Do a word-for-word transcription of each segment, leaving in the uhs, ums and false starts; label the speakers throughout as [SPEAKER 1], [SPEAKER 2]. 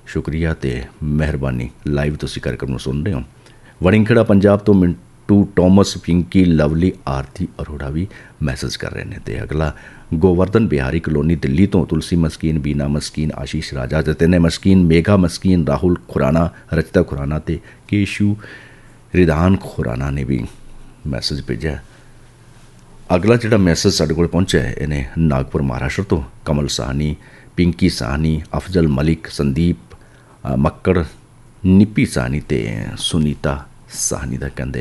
[SPEAKER 1] शुक्रिया तो मेहरबानी। लाइव तुसीं कार्यक्रम नूं सुन रहे हो। वड़िंगखड़ा पंजाब तो मिंटू टॉमस, पिंकी, लवली, आरती अरोड़ा भी मैसेज कर रहे हैं। तो अगला गोवर्धन बिहारी कलोनी दिल्ली तो तुलसी मस्कीन, बीना मस्कीन, आशीष राजा, जतिन मस्कीन, मेघा मस्कीन, राहुल खुराना, रचिता खुराना तो केशू रिधान खुराना ने भी मैसेज भेजा। अगला जिहड़ा मैसेज साडे कोल पहुंचा है इन्हें नागपुर महाराष्ट्र तो कमल साहनी, पिंकी साहनी, अफजल मलिक, संदीप मक्कड़, निपी साहनी ते सुनीता साहनी का कहते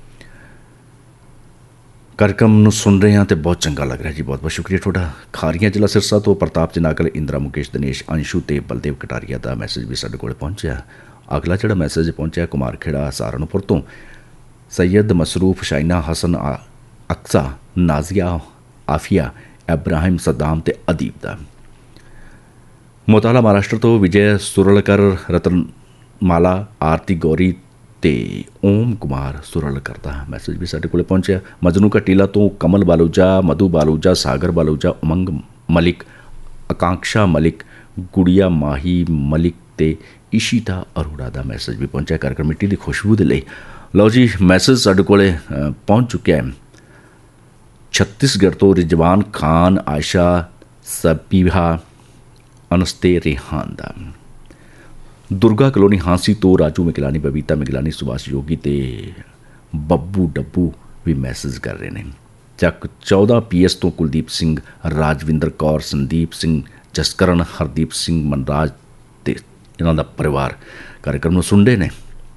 [SPEAKER 1] कार्यक्रम नूं सुन रहे हैं तो बहुत चंगा लग रहा है जी। बहुत बहुत शुक्रिया थोड़ा। खारियां जिला सिरसा तो प्रताप जनागल, इंदिरा मुकेश, दिनेश, अंशु ते बलदेव कटारिया का मैसेज भी साडे कोल पहुंचा। अगला जिहड़ा मैसेज पहुंचा कुमार खेड़ा सहारनपुर तो सैयद मसरूफ, शाइना हसन, अक्सा, नाजिया, आफिया, इब्राहिम, सद्दाम ते अदीब का। मोताला महाराष्ट्र तो विजय सुरलकर, रतनमाला, आरती गौरी ते ओम कुमार सुरलकर का मैसेज भी साडे कोल पहुंचा। मजनू का टीला तो कमल बालूजा, मधु बालूजा, सागर बालूजा, उमंग मलिक, आकांक्षा मलिक, गुड़िया माही मलिक ते इशिता अरोड़ा का मैसेज भी पहुंचा। कार्यक्रम मिट्टी की खुशबू के लिए लो जी मैसेज साडे कोल पहुंच चुका है। छत्तीसगढ़ तो रिजवान खान, आयशा, सबीहा, अनस्ते रेहान दा। दुर्गा कलोनी हांसी तो राजू मिगलानी, बबीता मिगलानी, सुभाष योगी ते बब्बू डब्बू भी मैसेज कर रहे हैं। चक चौदह पी एस तो कुलदीप सिंह, राजविंदर कौर, संदीप सिंह, जसकरण, हरदीप सिंह मनराज ते इन्हों का परिवार कार्यक्रम नूं सुन रहे हैं।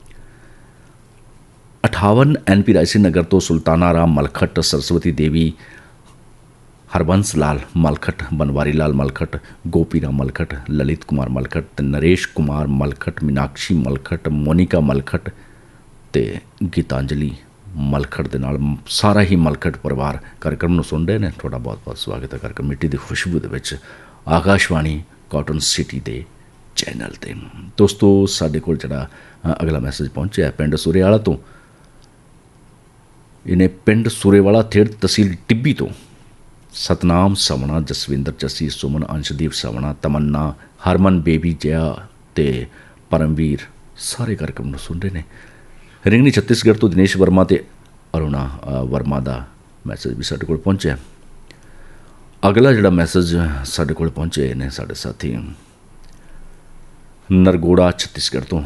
[SPEAKER 1] अठावन एन पी रायसी नगर तो सुल्ताना राम मलखट, सरस्वती देवी, हरबंस लाल मलखट, बनवारी लाल मलखट, गोपी राम मलखट, ललित कुमार मलखट, नरेश कुमार मलखट, मीनाक्षी मलखट, मोनिका मलखट ते गीतांजलि मलखट दे नाल सारा ही मलखट परिवार कार्यक्रम नूं सुन रहे हैं। थोड़ा बहुत बहुत स्वागत है कार्यक्रम मिट्टी की खुशबू दे विच आकाशवाणी कॉटन सिटी दे चैनल ते। दोस्तों साडे कोल जिहड़ा अगला मैसेज पहुंचा है पिंड सुरेवाला तो इन्हें पिंड सुरेवाला थेड़ तहसील टिब्बी तो सतनाम सवणा, जसविंदर, जसी, सुमन, अंशदीप सवणा, तमन्ना, हरमन, बेबी, जया ते परमवीर सारे कार्यक्रम नूं सुन रहे हैं। रिंगनी छत्तीसगढ़ तो दिनेश वर्मा ते अरुणा वर्मा का मैसेज भी साडे कोल पहुंचा। अगला जिहड़ा मैसेज साडे कोल पहुंचे ने साडे साथी नरगोड़ा छत्तीसगढ़ तो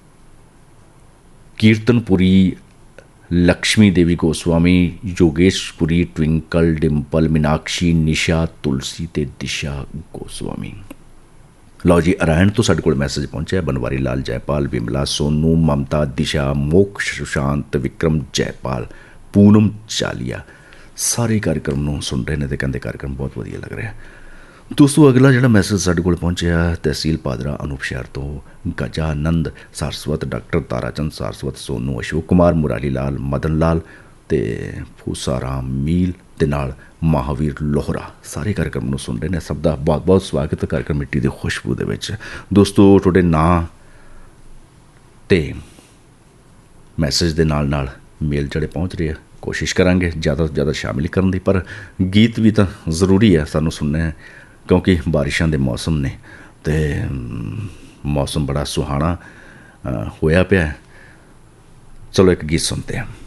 [SPEAKER 1] कीर्तनपुरी, लक्ष्मी देवी गोस्वामी, योगेशपुरी, ट्विंकल, डिम्पल, मीनाक्षी, निशा, तुलसी ते दिशा गोस्वामी। लो जी अरायण तो साडे कोल मैसेज पहुंचा। बनवारी लाल जयपाल, विमला, सोनू, ममता, दिशा, मोक्ष, सुशांत, विक्रम जयपाल, पूनम चालिया सारे कार्यक्रम नूं सुन रहे हैं तो कहते कार्यक्रम बहुत वधिया लग रहा है। दोस्तों अगला जिहड़ा मैसेज साडे कोल पहुंचा तहसील पादरा अनूप शहर तो गजानंद, सारस्वत, डॉक्टर ताराचंद सारस्वत, सोनू, अशोक कुमार, मुरारी लाल, मदन लाल ते फूसा राम मील दे नाल महावीर लोहरा सारे कार्यक्रम नूं सुन रहे हैं। सब का बहुत बहुत स्वागत है कार्यक्रम मिट्टी की खुशबू दे विच। दोस्तों तुहाडे नां ते मैसेज दे नाल नाल मेल जड़े पहुँच रहे हैं कोशिश करांगे ज़्यादा तो ज़्यादा शामिल करने की, पर गीत भी तो ज़रूरी है सानू सुनने हैं क्योंकि बारिशों के मौसम ने तो मौसम बड़ा सुहाना होया पिया। चलो एक गीत सुनते हैं।